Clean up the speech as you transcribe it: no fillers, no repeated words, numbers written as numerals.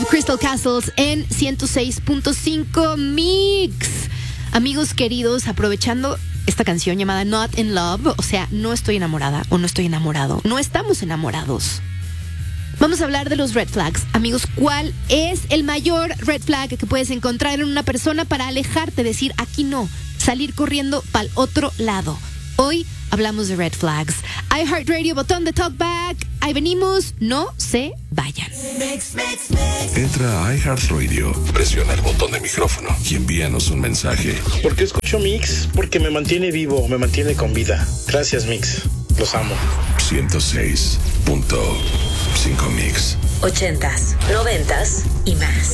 Crystal Castles en 106.5 Mix. Amigos queridos, aprovechando esta canción llamada Not in Love, o sea, no estoy enamorada o no estoy enamorado, no estamos enamorados. Vamos a hablar de los red flags. Amigos, ¿cuál es el mayor red flag que puedes encontrar en una persona para alejarte, decir aquí no, salir corriendo para el otro lado? Hoy hablamos de red flags. iHeartRadio, botón de talkback. Ahí venimos, no se vayan. Entra a iHeartRadio, presiona el botón de micrófono y envíanos un mensaje. ¿Por qué escucho Mix? Porque me mantiene vivo, me mantiene con vida. Gracias, Mix. Los amo. 106.5 Mix. 80s, 90s y más.